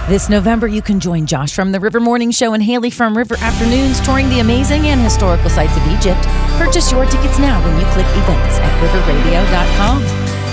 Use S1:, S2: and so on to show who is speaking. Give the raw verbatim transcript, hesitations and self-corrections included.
S1: This November, you can join Josh from the River Morning Show and Haley from River Afternoons touring the amazing and historical sites of Egypt. Purchase your tickets now when you click events at river radio dot com.